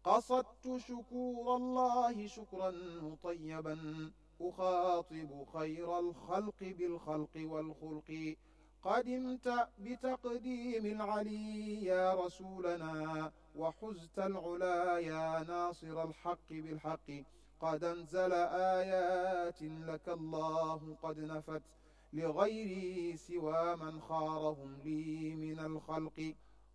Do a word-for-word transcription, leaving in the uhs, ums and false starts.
قصدت شكور الله شكرا مطيبا أخاطب خير الخلق بالخلق والخلق. قدمت بتقديم العلي يا رسولنا وحزت العلا يا ناصر الحق بالحق. قد انزل آيات لك الله قد نفت لغيري سوى من خارهم لي من الخلق.